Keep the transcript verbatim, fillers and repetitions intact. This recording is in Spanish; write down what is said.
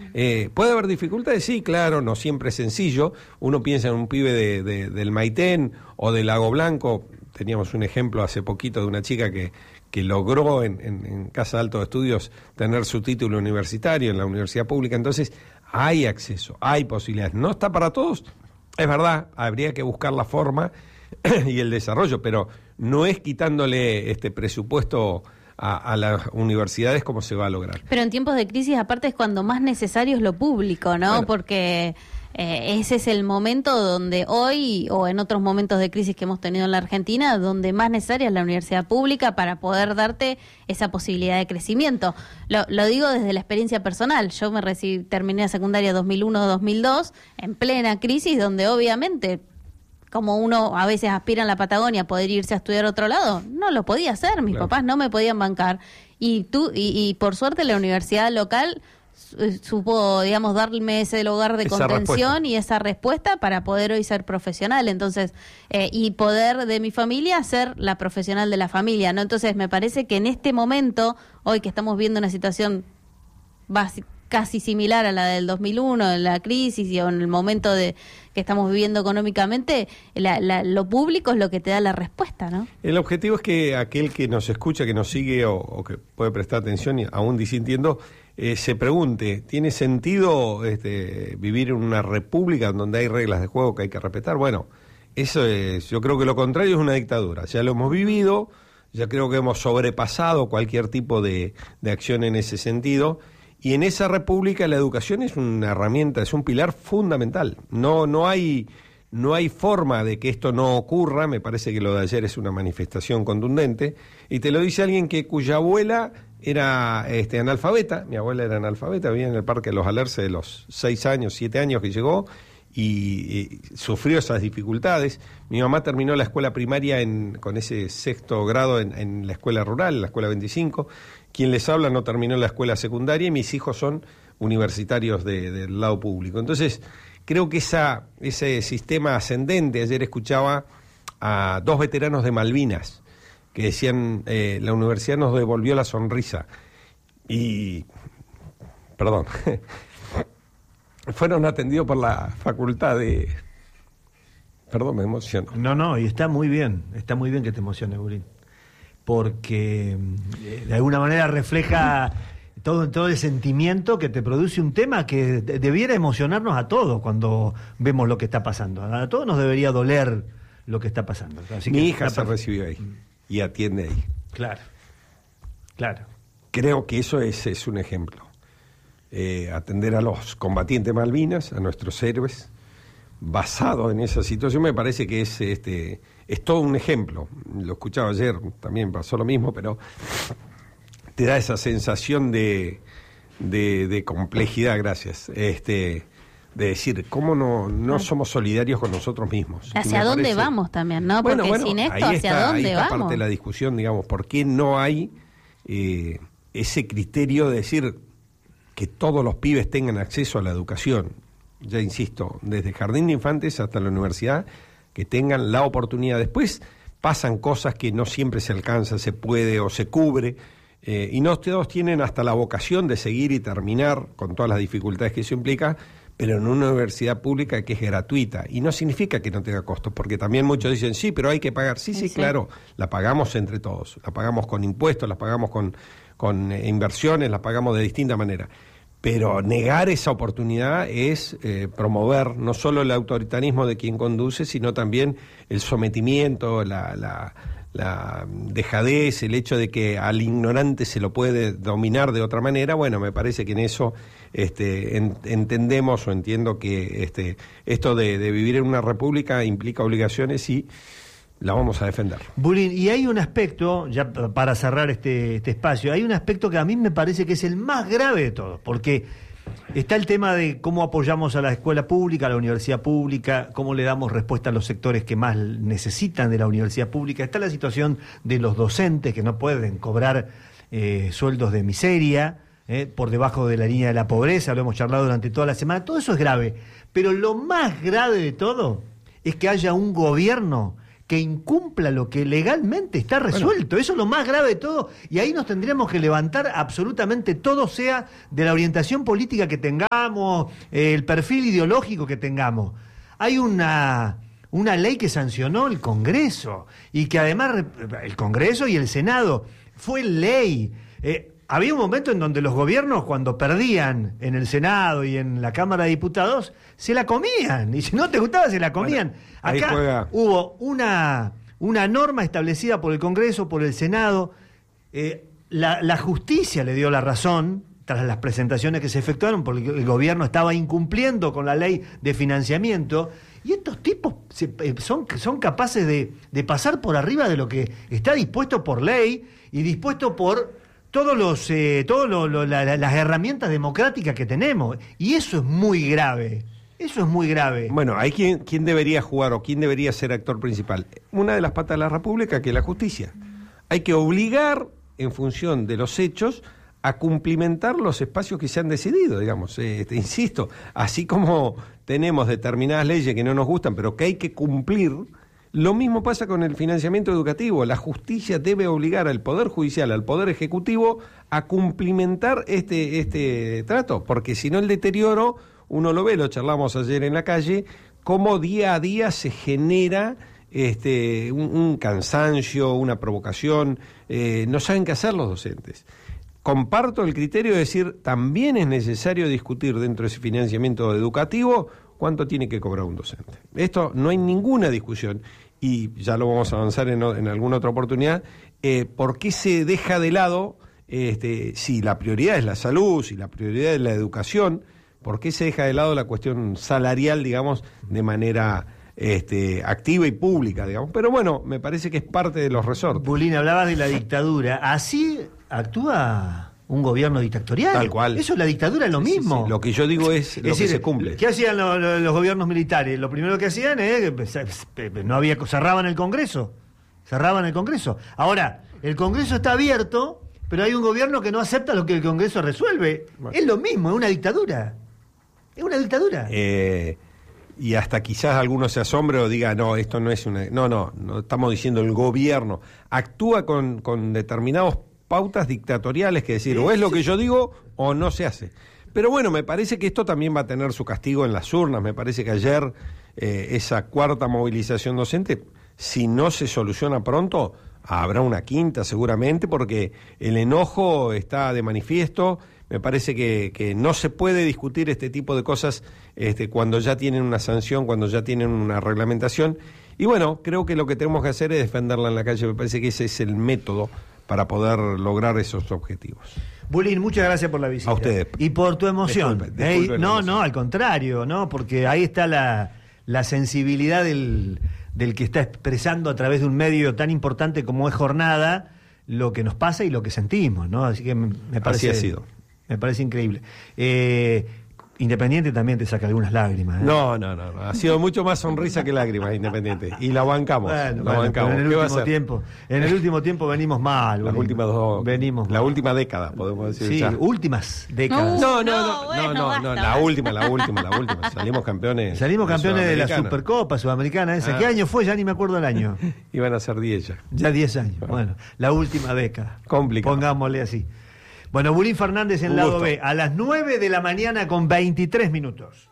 Eh, ¿Puede haber dificultades? Sí, claro, no siempre es sencillo. Uno piensa en un pibe de, de, del Maitén o del Lago Blanco. Teníamos un ejemplo hace poquito de una chica que, que logró en, en, en Casa de Altos Estudios tener su título universitario en la universidad pública. Entonces, hay acceso, hay posibilidades. No está para todos, es verdad, habría que buscar la forma y el desarrollo, pero no es quitándole este presupuesto a, a las universidades como se va a lograr. Pero en tiempos de crisis, aparte, es cuando más necesario es lo público, ¿no? Bueno. Porque eh, ese es el momento donde hoy, o en otros momentos de crisis que hemos tenido en la Argentina, donde más necesaria es la universidad pública para poder darte esa posibilidad de crecimiento. Lo, lo digo desde la experiencia personal. Yo me recibí, terminé la secundaria dos mil uno dos mil dos, en plena crisis, donde obviamente, como uno a veces aspira en la Patagonia a poder irse a estudiar a otro lado, no lo podía hacer, mis claro. papás no me podían bancar. Y tú y, y por suerte la universidad local supo, digamos, darme ese lugar de esa contención respuesta. Y esa respuesta para poder hoy ser profesional, entonces, eh, y poder de mi familia ser la profesional de la familia, ¿no? Entonces me parece que en este momento, hoy que estamos viendo una situación básica, casi similar a la del dos mil uno, en la crisis y en el momento de que estamos viviendo económicamente, la, la, lo público es lo que te da la respuesta, ¿no? El objetivo es que aquel que nos escucha, que nos sigue o, o que puede prestar atención, y aún disintiendo, eh, se pregunte, ¿tiene sentido este, vivir en una república donde hay reglas de juego que hay que respetar? Bueno, eso es, yo creo que lo contrario es una dictadura. Ya lo hemos vivido, ya creo que hemos sobrepasado cualquier tipo de, de acción en ese sentido. Y en esa república la educación es una herramienta, es un pilar fundamental. No, no hay, no hay forma de que esto no ocurra. Me parece que lo de ayer es una manifestación contundente. Y te lo dice alguien que cuya abuela era este, analfabeta. Mi abuela era analfabeta, vivía en el Parque de los Alerces de los seis años, siete años que llegó y, y sufrió esas dificultades. Mi mamá terminó la escuela primaria en, con ese sexto grado en, en la escuela rural, en la escuela veinticinco. Quien les habla no terminó la escuela secundaria y mis hijos son universitarios de, del lado público. Entonces, creo que esa, ese sistema ascendente, ayer escuchaba a dos veteranos de Malvinas que decían, eh, la universidad nos devolvió la sonrisa. Y, perdón, fueron atendidos por la facultad de... Perdón, me emociono. No, no, y está muy bien, está muy bien que te emociones, Burín, porque eh, de alguna manera refleja todo, todo el sentimiento que te produce un tema que de, debiera emocionarnos a todos cuando vemos lo que está pasando. A todos nos debería doler lo que está pasando. Así Mi que hija se para... recibió ahí y atiende ahí. Claro, claro. Creo que eso es, es un ejemplo. Eh, atender a los combatientes Malvinas, a nuestros héroes, basado en esa situación, me parece que es este es todo un ejemplo. Lo escuchaba ayer, también pasó lo mismo, pero te da esa sensación de, de, de complejidad, gracias, este de decir, ¿cómo no, no ah. somos solidarios con nosotros mismos? ¿Hacia dónde parece... vamos también, no? Porque bueno, bueno, sin esto, ¿hacia está, dónde ahí está vamos? Parte de la discusión, digamos, ¿por qué no hay eh, ese criterio de decir que todos los pibes tengan acceso a la educación? Ya insisto, desde jardín de infantes hasta la universidad, que tengan la oportunidad. Después pasan cosas que no siempre se alcanza, se puede o se cubre, eh, y no todos tienen hasta la vocación de seguir y terminar con todas las dificultades que eso implica, pero en una universidad pública que es gratuita. Y no significa que no tenga costos, porque también muchos dicen, sí, pero hay que pagar. Sí, sí, sí, claro, la pagamos entre todos, la pagamos con impuestos, la pagamos con, con eh, inversiones, la pagamos de distinta manera. Pero negar esa oportunidad es eh, promover no solo el autoritarismo de quien conduce, sino también el sometimiento, la, la, la dejadez, el hecho de que al ignorante se lo puede dominar de otra manera. Bueno, me parece que en eso este, en, entendemos o entiendo que este, esto de, de vivir en una república implica obligaciones y la vamos a defender. Burín, y hay un aspecto, ya para cerrar este, este espacio, hay un aspecto que a mí me parece que es el más grave de todos, porque está el tema de cómo apoyamos a la escuela pública, a la universidad pública, cómo le damos respuesta a los sectores que más necesitan de la universidad pública, está la situación de los docentes que no pueden cobrar eh, sueldos de miseria, eh, por debajo de la línea de la pobreza, lo hemos charlado durante toda la semana, todo eso es grave, pero lo más grave de todo es que haya un gobierno que incumpla lo que legalmente está resuelto. Bueno, eso es lo más grave de todo, y ahí nos tendríamos que levantar absolutamente todo, sea de la orientación política que tengamos, eh, el perfil ideológico que tengamos. Hay una, una ley que sancionó el Congreso, y que además el Congreso y el Senado fue ley. Eh, Había un momento en donde los gobiernos, cuando perdían en el Senado y en la Cámara de Diputados, se la comían. Y si no te gustaba, se la comían. Bueno, acá hubo una, una norma establecida por el Congreso, por el Senado. Eh, la, la justicia le dio la razón tras las presentaciones que se efectuaron, porque el gobierno estaba incumpliendo con la ley de financiamiento. Y estos tipos se, eh, son, son capaces de, de pasar por arriba de lo que está dispuesto por ley y dispuesto por todos los eh, todos lo, lo, la, las herramientas democráticas que tenemos, y eso es muy grave. Eso es muy grave. Bueno, hay quien, quién debería jugar o quién debería ser actor principal. Una de las patas de la República, que es la justicia. Hay que obligar, en función de los hechos, a cumplimentar los espacios que se han decidido, digamos. Eh, este, insisto, así como tenemos determinadas leyes que no nos gustan, pero que hay que cumplir. Lo mismo pasa con el financiamiento educativo. La justicia debe obligar al Poder Judicial, al Poder Ejecutivo, a cumplimentar este, este trato, porque si no el deterioro, uno lo ve, lo charlamos ayer en la calle, cómo día a día se genera este, un, un cansancio, una provocación, eh, no saben qué hacer los docentes. Comparto el criterio de decir, también es necesario discutir dentro de ese financiamiento educativo cuánto tiene que cobrar un docente. Esto no hay ninguna discusión, y ya lo vamos a avanzar en, en alguna otra oportunidad. Eh, ¿Por qué se deja de lado, este, si la prioridad es la salud, si la prioridad es la educación, por qué se deja de lado la cuestión salarial, digamos, de manera este, activa y pública, digamos? Pero bueno, me parece que es parte de los resortes. Bulín, hablabas de la dictadura. Así actúa un gobierno dictatorial. Tal cual. Eso, la dictadura es lo sí, mismo. Sí, sí. Lo que yo digo es, es lo decir, que se cumple. ¿Qué hacían los, los, los gobiernos militares? Lo primero que hacían es que no había, cerraban el Congreso. Cerraban el Congreso. Ahora, el Congreso está abierto, pero hay un gobierno que no acepta lo que el Congreso resuelve. Bueno. Es lo mismo, es una dictadura. Es una dictadura. Eh, y hasta quizás alguno se asombre o diga, no, esto no es una... No, no, no estamos diciendo el gobierno. Actúa con, con determinados pautas dictatoriales, que decir, o es lo que yo digo o no se hace. Pero bueno, me parece que esto también va a tener su castigo en las urnas. Me parece que ayer eh, esa cuarta movilización docente, si no se soluciona pronto, habrá una quinta seguramente, porque el enojo está de manifiesto. Me parece que, que no se puede discutir este tipo de cosas este, cuando ya tienen una sanción, cuando ya tienen una reglamentación. Y bueno, creo que lo que tenemos que hacer es defenderla en la calle. Me parece que ese es el método para poder lograr esos objetivos. Bulín, muchas gracias por la visita. A ustedes. Y por tu emoción. Disculpe, disculpe ¿eh? No, no, al contrario, ¿no? Porque ahí está la, la sensibilidad del, del que está expresando a través de un medio tan importante como es Jornada lo que nos pasa y lo que sentimos, ¿no? Así que me, me parece... Así ha sido. Me parece increíble. Eh, Independiente también te saca algunas lágrimas. ¿eh? No, no, no, no. Ha sido mucho más sonrisa que lágrimas, Independiente. Y la bancamos. Bueno, la bueno, bancamos. en el ¿Qué va a último hacer? tiempo, en el último tiempo venimos mal. Las últimas dos. Venimos La mal. última década, podemos decir. Sí, ya. últimas décadas. No, no, No, no, bueno, no, no, basta, no, la basta. última, la última, la última. Salimos campeones. Salimos campeones de la Sudamericana. Supercopa Sudamericana esa. Ah. ¿Qué año fue? Ya ni me acuerdo el año. Iban a ser diez ya. Ya diez años. Bueno, la última década. Complicado. Pongámosle así. Bueno, Bulín Fernández en Un Lado gusto. B, a las nueve de la mañana con veintitrés minutos.